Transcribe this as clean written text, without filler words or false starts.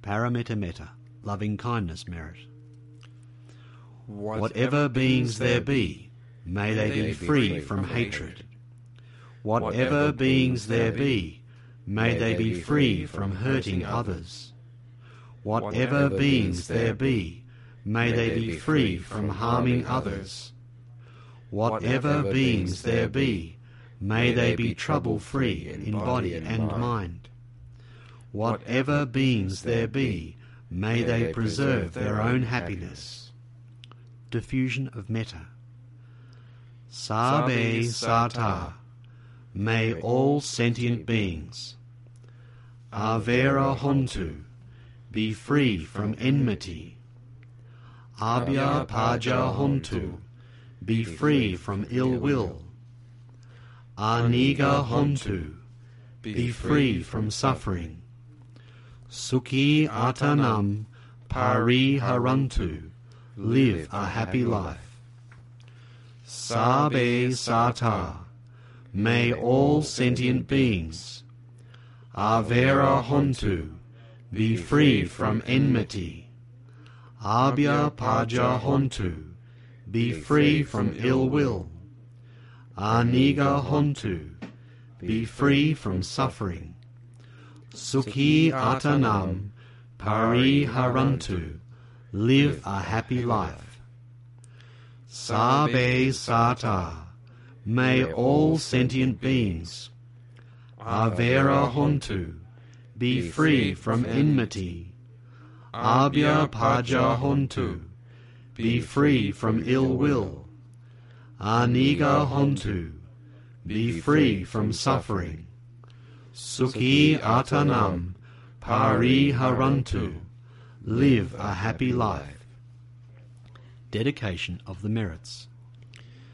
Paramita metta, loving kindness merit. Whatever beings there be, may they be free from hatred. Whatever beings there be, may they be free from hurting others. Whatever beings there be, may they be free from harming others. Whatever beings there be, may they be trouble-free in body and mind. Whatever beings there be, may they preserve their own happiness. Diffusion of metta. Sabbe sata, may all sentient beings. Avera hontu, be free from enmity. Abhya paja hontu, be free from ill will. Aniga hontu, be free from suffering. Sukhi atanam pariharantu, live a happy life. Sabbe sata, may all sentient beings. Avera hontu, be free from enmity. Abhya paja hontu, be free from ill will. Aniga hontu, be free from suffering. Sukhi atanam pariharantu, live a happy life. Sabbe sata, may all sentient beings. Avera hontu, be free from enmity. Abhya paja hontu, be free from ill will. Aniga hontu, be free from suffering. Sukhi atanam pariharantu, live a happy life. Dedication of the merits.